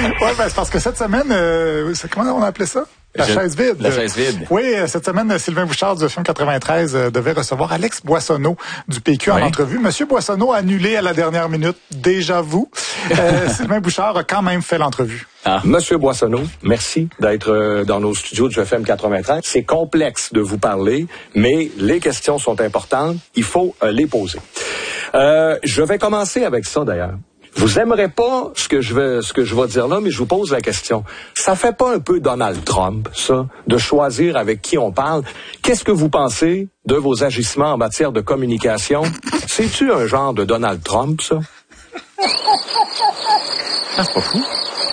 Oui, ben, c'est parce que cette semaine, comment on a appelé ça? La chaise vide. La chaise vide. Oui, cette semaine, Sylvain Bouchard du FM 93 devait recevoir Alex Boissonneau du PQ en entrevue. Monsieur Boissonneau a annulé à la dernière minute, déjà vous. Sylvain Bouchard a quand même fait l'entrevue. Monsieur Boissonneau, merci d'être dans nos studios du FM 93. C'est complexe de vous parler, mais les questions sont importantes. Il faut les poser. Je vais commencer avec ça, d'ailleurs. Vous aimerez pas ce que je vais dire là, mais je vous pose la question. Ça fait pas un peu Donald Trump, ça, de choisir avec qui on parle? Qu'est-ce que vous pensez de vos agissements en matière de communication? C'est-tu un genre de Donald Trump, ça? C'est pas fou.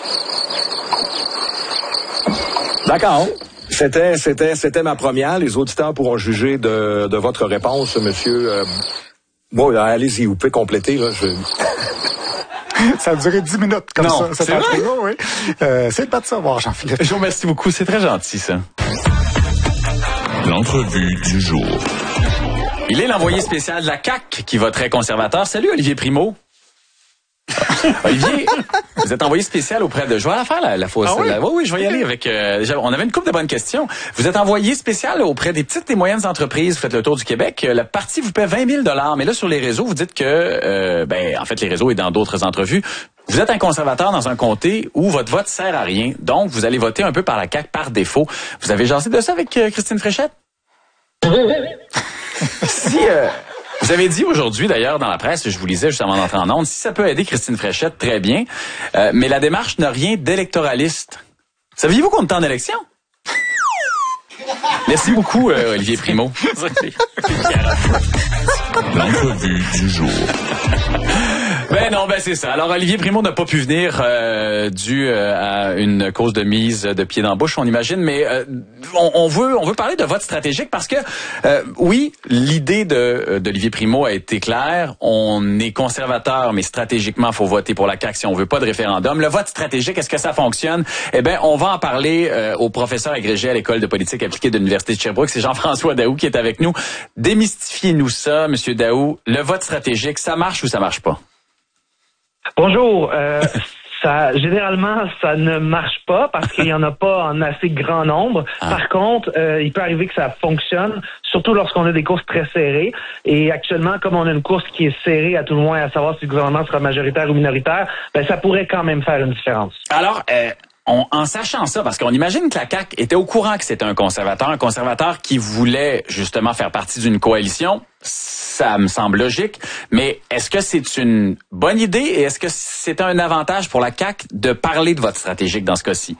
D'accord. C'était ma première. Les auditeurs pourront juger de votre réponse, monsieur. Bon, allez-y, vous pouvez compléter, là. Ça a duré 10 minutes comme non, ça. C'est vrai? Oui. C'est pas de savoir, Jean-Philippe. Je vous remercie beaucoup. C'est très gentil, ça. L'entrevue du jour. Il est l'envoyé spécial de la CAQ qui va très conservateur. Salut, Olivier Primo. Olivier, vous êtes envoyé spécial auprès de... Je vais la faire, la fausse. Oui? Oui, je vais y aller avec... on avait une couple de bonnes questions. Vous êtes envoyé spécial auprès des petites et moyennes entreprises. Vous faites le tour du Québec. Le parti vous paie 20 000 $. Mais là, sur les réseaux, vous dites que... en fait, les réseaux et dans d'autres entrevues, vous êtes un conservateur dans un comté où votre vote sert à rien. Donc, vous allez voter un peu par la CAQ par défaut. Vous avez jasé de ça avec Christine Fréchette? Vous avez dit aujourd'hui, d'ailleurs, dans la presse, je vous lisais juste avant d'entrer en ondes, si ça peut aider Christine Fréchette, très bien, mais la démarche n'a rien d'électoraliste. Saviez-vous qu'on est en élection? Merci beaucoup, Olivier Primo. L'entrevue du jour. C'est ça. Alors, Olivier Primo n'a pas pu venir dû à une cause de mise de pied dans la bouche, on imagine, mais on veut parler de vote stratégique parce que, oui, l'idée d'Olivier Primo a été claire. On est conservateur, mais stratégiquement, il faut voter pour la CAQ si on veut pas de référendum. Le vote stratégique, est-ce que ça fonctionne? On va en parler au professeur agrégé à l'École de politique appliquée de l'Université de Sherbrooke. C'est Jean-François Daoust qui est avec nous. Démystifiez-nous ça, Monsieur Daoust. Le vote stratégique, ça marche ou ça marche pas? Bonjour. Généralement, ça ne marche pas parce qu'il n'y en a pas en assez grand nombre. Par contre, il peut arriver que ça fonctionne, surtout lorsqu'on a des courses très serrées. Et actuellement, comme on a une course qui est serrée, à tout le moins, à savoir si le gouvernement sera majoritaire ou minoritaire, ça pourrait quand même faire une différence. Alors, en sachant ça, parce qu'on imagine que la CAQ était au courant que c'était un conservateur qui voulait justement faire partie d'une coalition, ça me semble logique, mais est-ce que c'est une bonne idée et est-ce que c'est un avantage pour la CAQ de parler de vote stratégique dans ce cas-ci?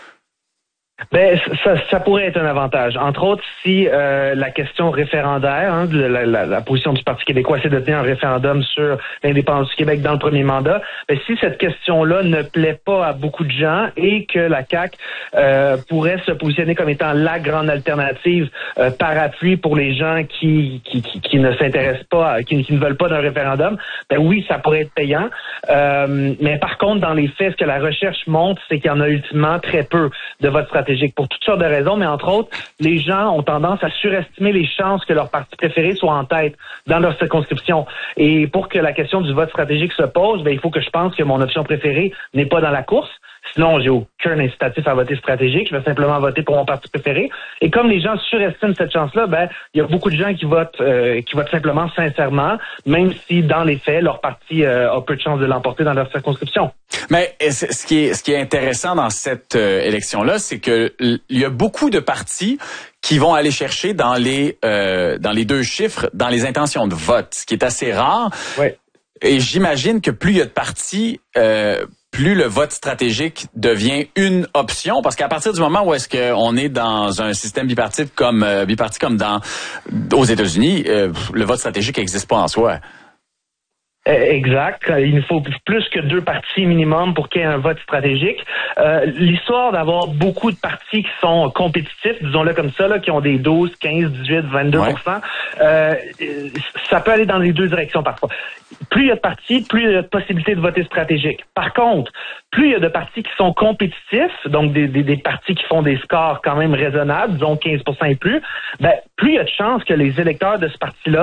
Ça pourrait être un avantage. Entre autres, si la question référendaire, la position du Parti québécois, c'est de tenir un référendum sur l'indépendance du Québec dans le premier mandat, si cette question-là ne plaît pas à beaucoup de gens et que la CAQ pourrait se positionner comme étant la grande alternative par appui pour les gens qui ne s'intéressent pas, qui ne veulent pas d'un référendum, oui, ça pourrait être payant. Mais par contre, dans les faits, ce que la recherche montre, c'est qu'il y en a ultimement très peu de vote stratégique pour toutes sortes de raisons, mais entre autres, les gens ont tendance à surestimer les chances que leur parti préféré soit en tête dans leur circonscription. Et pour que la question du vote stratégique se pose, il faut que je pense que mon option préférée n'est pas dans la course. Sinon, j'ai aucun incitatif à voter stratégique. Je vais simplement voter pour mon parti préféré. Et comme les gens surestiment cette chance-là, il y a beaucoup de gens qui votent simplement sincèrement, même si dans les faits, leur parti a peu de chances de l'emporter dans leur circonscription. Mais ce qui est intéressant dans cette élection-là, c'est que il y a beaucoup de partis qui vont aller chercher dans les deux chiffres, dans les intentions de vote, ce qui est assez rare. Ouais. Et j'imagine que plus il y a de partis, plus le vote stratégique devient une option, parce qu'à partir du moment où est-ce qu'on est dans un système biparti comme aux États-Unis, le vote stratégique n'existe pas en soi. Exact. Il nous faut plus que 2 partis minimum pour qu'il y ait un vote stratégique. L'histoire d'avoir beaucoup de partis qui sont compétitifs, disons-le comme ça, qui ont des 12, 15, 18, 22%, ça peut aller dans les deux directions parfois. Plus il y a de partis, plus il y a de possibilités de voter stratégique. Par contre, plus il y a de partis qui sont compétitifs, donc des partis qui font des scores quand même raisonnables, disons 15% et plus, plus il y a de chances que les électeurs de ce parti-là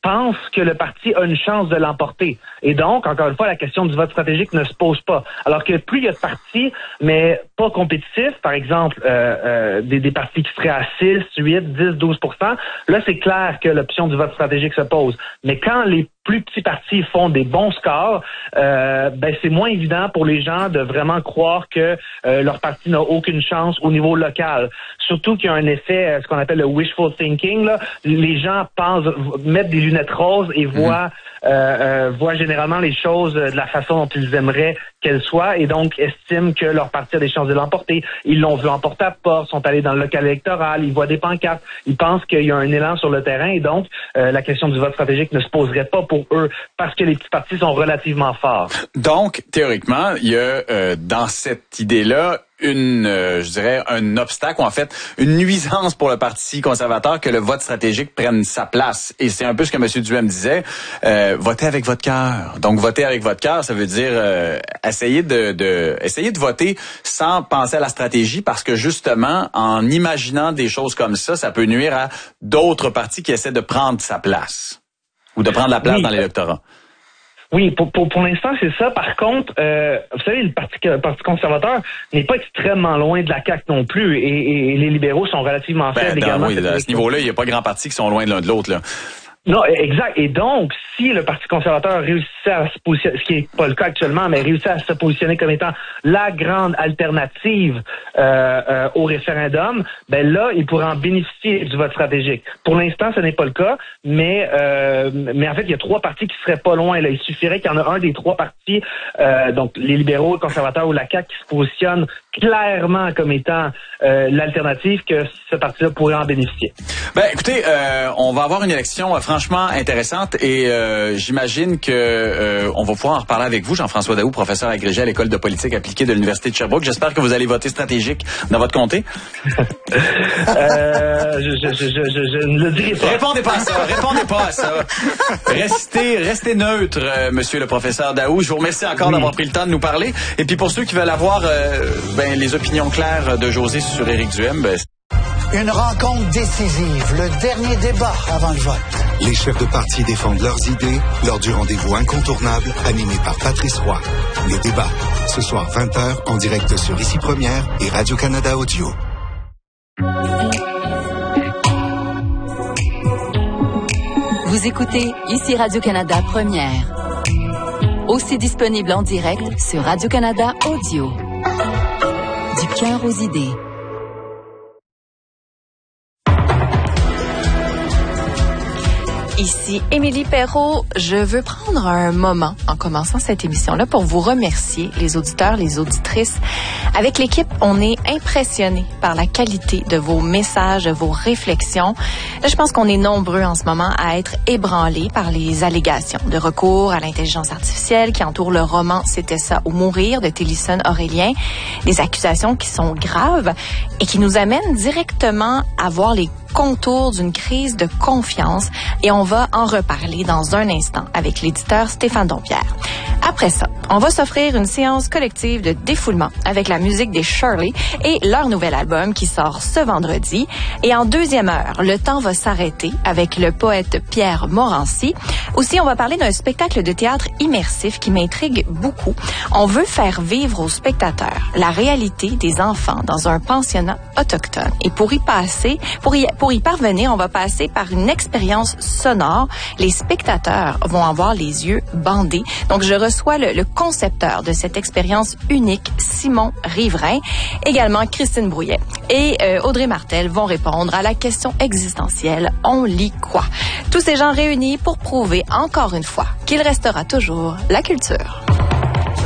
pense que le parti a une chance de l'emporter. Et donc, encore une fois, la question du vote stratégique ne se pose pas. Alors que plus il y a de partis, mais pas compétitifs, par exemple, des partis qui seraient à 6, 8, 10, 12%, là, c'est clair que l'option du vote stratégique se pose. Mais quand les plus petits partis font des bons scores, c'est moins évident pour les gens de vraiment croire que leur parti n'a aucune chance au niveau local. Surtout qu'il y a un effet, ce qu'on appelle le wishful thinking, là. Les gens mettent des lunettes roses et voient généralement les choses de la façon dont ils aimeraient qu'elles soient et donc estiment que leur parti a des chances de l'emporter. Ils l'ont vu en porte-à-porte, sont allés dans le local électoral, ils voient des pancartes, ils pensent qu'il y a un élan sur le terrain et donc la question du vote stratégique ne se poserait pas pour eux parce que les petits partis sont relativement forts. Donc, théoriquement, il y a dans cette idée-là un obstacle, ou en fait, une nuisance pour le Parti conservateur que le vote stratégique prenne sa place. Et c'est un peu ce que M. Duhem disait, votez avec votre cœur. Donc, voter avec votre cœur, ça veut dire essayer de voter sans penser à la stratégie, parce que justement, en imaginant des choses comme ça peut nuire à d'autres partis qui essaient de prendre sa place ou de prendre la place dans l'électorat. Oui, pour l'instant, c'est ça. Par contre, vous savez, le Parti conservateur n'est pas extrêmement loin de la CAQ non plus, et les libéraux sont relativement faibles également. Oui, à ce niveau-là, il n'y a pas de grands partis qui sont loin de l'un de l'autre, là. Non, exact. Et donc, si le Parti conservateur réussissait à se positionner, ce qui n'est pas le cas actuellement, mais réussissait à se positionner comme étant la grande alternative au référendum, là, il pourrait en bénéficier du vote stratégique. Pour l'instant, ce n'est pas le cas, mais en fait, il y a 3 partis qui seraient pas loin. Là, il suffirait qu'il y en a un des 3 partis, donc les libéraux, les conservateurs ou la CAQ, qui se positionnent clairement comme étant l'alternative, que ce parti-là pourrait en bénéficier. Écoutez, on va avoir une élection franchement intéressante et j'imagine que on va pouvoir en reparler avec vous, Jean-François Daoust, professeur agrégé à l'École de politique appliquée de l'Université de Sherbrooke. J'espère que vous allez voter stratégique dans votre comté. Je ne le dirai pas. Répondez pas à ça. Restez neutre, monsieur le professeur Daoust. Je vous remercie encore d'avoir pris le temps de nous parler. Et puis pour ceux qui veulent avoir les opinions claires de José sur Éric Duhem, une rencontre décisive, le dernier débat avant le vote. Les chefs de parti défendent leurs idées lors du rendez-vous incontournable animé par Patrice Roy. Le débat, ce soir 20h en direct sur Ici Première et Radio-Canada Audio. Vous écoutez Ici Radio-Canada Première. Aussi disponible en direct sur Radio-Canada Audio. Du cœur aux idées. Ici Émilie Perrault. Je veux prendre un moment en commençant cette émission-là pour vous remercier, les auditeurs, les auditrices. Avec l'équipe, on est impressionnés par la qualité de vos messages, de vos réflexions. Là, je pense qu'on est nombreux en ce moment à être ébranlés par les allégations de recours à l'intelligence artificielle qui entourent le roman « C'était ça ou mourir » de Télisson Aurélien. Des accusations qui sont graves et qui nous amènent directement à voir les contours d'une crise de confiance, et on va en reparler dans un instant avec l'éditeur Stéphane Dompierre. Après ça, on va s'offrir une séance collective de défoulement avec la musique des Shirley et leur nouvel album qui sort ce vendredi. Et en deuxième heure, le temps va s'arrêter avec le poète Pierre Morancy. Aussi, on va parler d'un spectacle de théâtre immersif qui m'intrigue beaucoup. On veut faire vivre aux spectateurs la réalité des enfants dans un pensionnat autochtone. Et pour y parvenir, on va passer par une expérience sonore. Les spectateurs vont avoir les yeux bandés. Donc, je reçois le concepteur de cette expérience unique, Simon Riverain, également Christine Brouillet et Audrey Martel vont répondre à la question existentielle « On lit quoi ?» Tous ces gens réunis pour prouver encore une fois qu'il restera toujours la culture.